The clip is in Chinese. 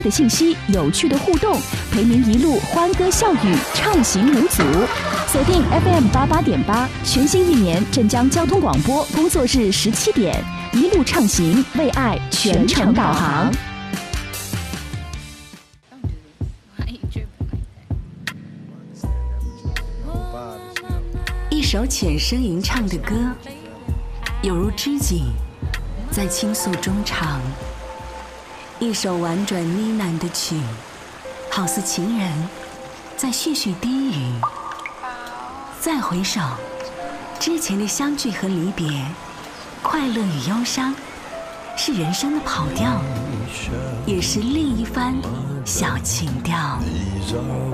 的信息，有趣的互动，陪您一路欢歌笑语，畅行无阻。锁定 FM88.8，全新一年镇江交通广播工作日17点，一路畅行，为爱全程导航。 一首浅声吟唱的歌，有如知己在倾诉衷肠；一首婉转呢喃的曲，好似情人在絮絮低语。再回首，之前的相聚和离别，快乐与忧伤，是人生的跑调，也是另一番小情调。